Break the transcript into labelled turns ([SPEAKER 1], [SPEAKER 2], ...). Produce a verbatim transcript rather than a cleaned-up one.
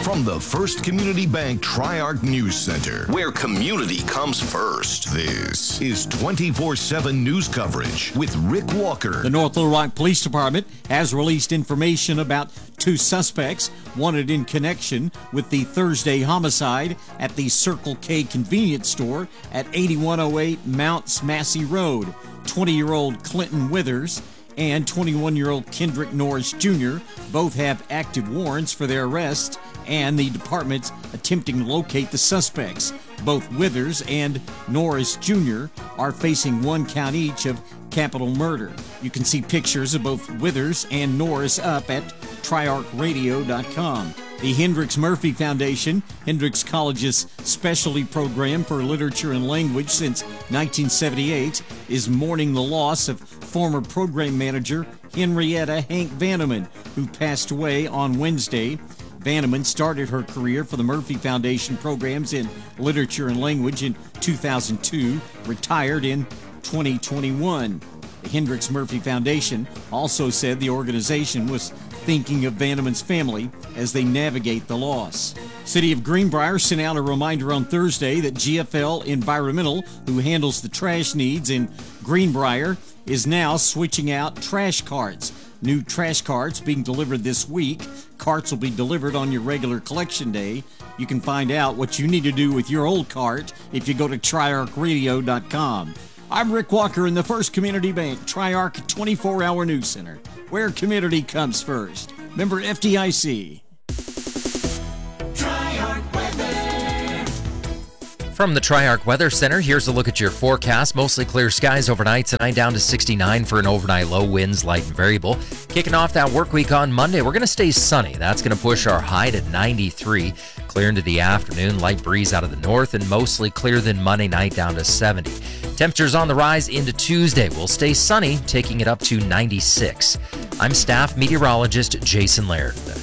[SPEAKER 1] From the First Community Bank Tri-Arc News Center, where community comes first. This is twenty-four seven news coverage with Rick Walker.
[SPEAKER 2] The North Little Rock Police Department has released information about two suspects wanted in connection with the Thursday homicide at the Circle K convenience store at eighty-one oh eight Mounts Massey Road. twenty-year-old Clinton Withers and twenty-one-year-old Kendrick Norris Junior both have active warrants for their arrest, and the department's attempting to locate the suspects. Both Withers and Norris Junior are facing one count each of capital murder. You can see pictures of both Withers and Norris up at tri arc radio dot com. The Hendrix Murphy Foundation, Hendrix College's specialty program for literature and language since nineteen seventy-eight, is mourning the loss of former program manager Henrietta Hank Vanneman, who passed away on Wednesday. Vanneman started her career for the Murphy Foundation programs in literature and language in two thousand two, retired in twenty twenty-one. The Hendrix Murphy Foundation also said the organization was thinking of Vanneman's family as they navigate the loss. City of Greenbrier sent out a reminder on Thursday that G F L Environmental, who handles the trash needs in Greenbrier, is now switching out trash carts. New trash carts being delivered this week. Carts will be delivered on your regular collection day. You can find out what you need to do with your old cart if you go to tri arc radio dot com. I'm Rick Walker in the First Community Bank Tri-Arc twenty-four hour News Center, where community comes first. Member F D I C.
[SPEAKER 3] From the Tri-Arc Weather Center, here's a look at your forecast. Mostly clear skies overnight tonight, down to sixty-nine for an overnight low, winds light and variable. Kicking off that work week on Monday, we're going to stay sunny. That's going to push our high to ninety-three. Clear into the afternoon, light breeze out of the north, and mostly clear then Monday night down to seventy. Temperatures on the rise into Tuesday. We'll stay sunny, taking it up to ninety-six. I'm staff meteorologist Jason Laird.